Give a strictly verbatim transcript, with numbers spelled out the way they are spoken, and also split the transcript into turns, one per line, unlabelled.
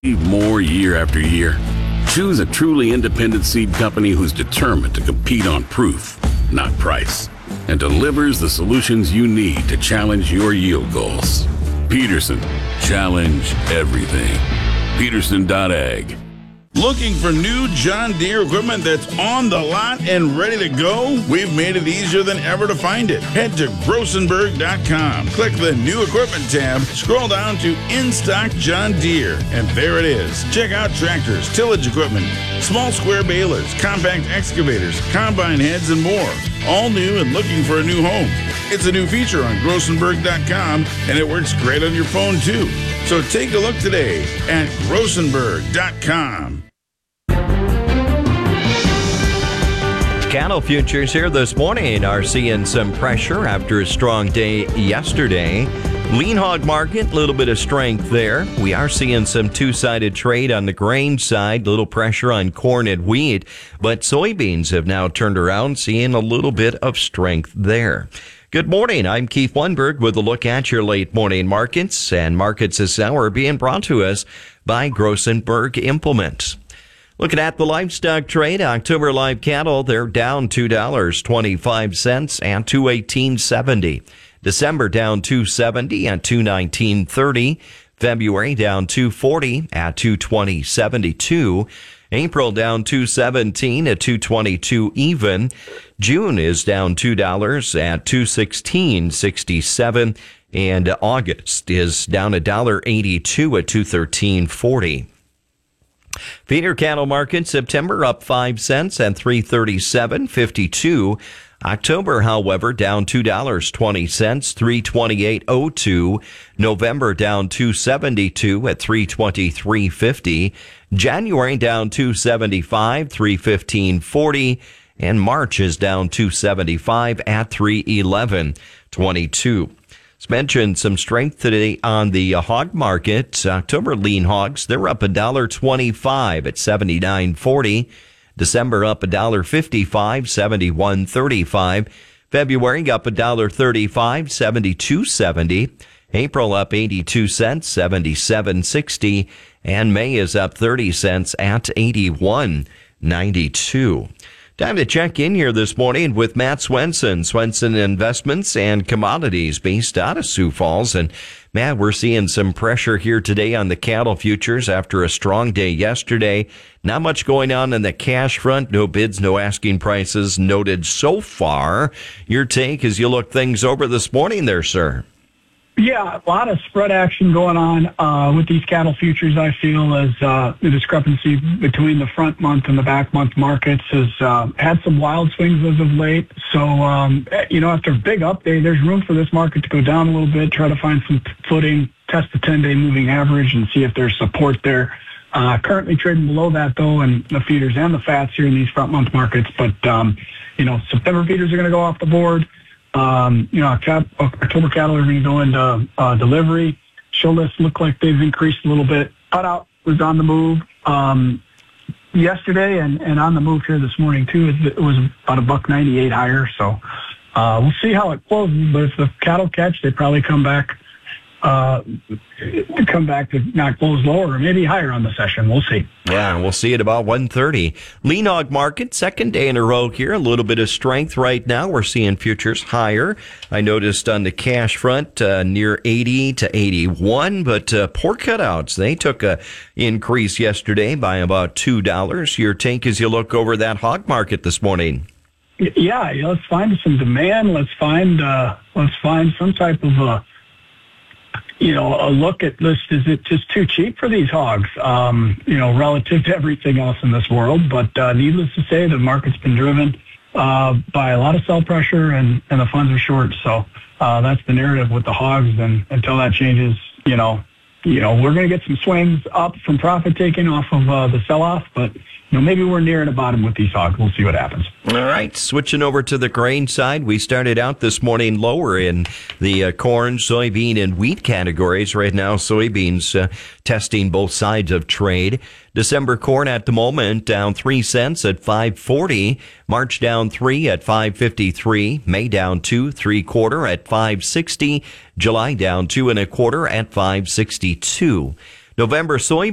more year after year. Choose a truly independent seed company who's determined to compete on proof, not price, and delivers the solutions you need to challenge your yield goals. Peterson, challenge everything. Peterson dot ag.
Looking for new John Deere equipment that's on the lot and ready to go? We've made it easier than ever to find it. Head to Grossenberg dot com. Click the New Equipment tab, scroll down to In Stock John Deere, and there it is. Check out tractors, tillage equipment, small square balers, compact excavators, combine heads, and more. All new and looking for a new home. It's a new feature on Grossenberg dot com, and it works great on your phone, too. So take a look today at Grossenberg dot com.
Cattle futures here this morning are seeing some pressure after a strong day yesterday. Lean hog market, a little bit of strength there. We are seeing some two-sided trade on the grain side, little pressure on corn and wheat, but soybeans have now turned around, seeing a little bit of strength there. Good morning. I'm Keith Lundberg with a look at your late morning markets, and markets this hour being brought to us by Grossenberg Implements. Looking at the livestock trade, October live cattle, they're down two dollars and twenty-five cents at two eighteen seventy. December down two seventy at two nineteen thirty. February down two forty at two twenty seventy-two. April down two seventeen at two twenty-two even. June is down two dollars at two sixteen sixty-seven. And August is down one dollar eighty-two at two thirteen forty. Feeder cattle market, September up five cents at three thirty-seven fifty-two. October, however, down two dollars and twenty cents, three twenty-eight oh two. November down two seventy-two at three twenty-three fifty. January down two seventy-five, three fifteen forty. And March is down two seventy-five at three eleven twenty-two. As mentioned, some strength today on the hog market. October lean hogs, they're up one dollar twenty-five at seventy-nine forty. December up one dollar fifty-five, seventy-one thirty-five. February up one dollar thirty-five, seventy-two seventy. April up eighty-two cents, seventy-seven sixty. And May is up thirty cents at eighty-one ninety-two. Time to check in here this morning with Matt Swenson, Swenson Investments and Commodities based out of Sioux Falls. And Matt, we're seeing some pressure here today on the cattle futures after a strong day yesterday. Not much going on in the cash front. No bids, no asking prices noted so far. Your take as you look things over this morning there, sir?
Yeah, a lot of spread action going on uh, with these cattle futures, I feel, as uh, the discrepancy between the front month and the back month markets has uh, had some wild swings as of late. So, um, you know, after a big update, there's room for this market to go down a little bit, try to find some footing, test the ten-day moving average, and see if there's support there. Uh, currently trading below that, though, and the feeders and the fats here in these front month markets. But, um, you know, September feeders are going to go off the board. Um, you know, October cattle are going to go into uh, delivery. Show lists look like they've increased a little bit. Cutout was on the move um, yesterday and, and on the move here this morning, too. It was about a buck ninety-eight higher. So uh, we'll see how it closes. But if the cattle catch, they probably come back uh, come back to not close lower or maybe higher on the session. We'll see.
Yeah, we'll see at about one thirty. Lean hog market, second day in a row here. A little bit of strength right now. We're seeing futures higher. I noticed on the cash front uh, near eighty to eighty-one, but uh, pork cutouts, they took a increase yesterday by about two dollars. Your take as you look over that hog market this morning?
Yeah, let's find some demand. Let's find uh, let's find some type of uh, you know, a look at this. Is it just too cheap for these hogs, um, you know, relative to everything else in this world? But uh, needless to say, the market's been driven uh, by a lot of sell pressure and, and the funds are short. So uh, that's the narrative with the hogs. And until that changes, you know, you know, we're going to get some swings up from profit taking off of uh, the sell-off, but you know, maybe we're nearing a bottom with these hogs. We'll see what happens.
All right, switching over to the grain side, we started out this morning lower in the uh, corn, soybean, and wheat categories. Right now, soybeans uh, testing both sides of trade. December corn at the moment down three cents at five forty. March down three at five fifty-three. May down two, three quarter at five sixty. July down two and a quarter at five sixty-two. November soybean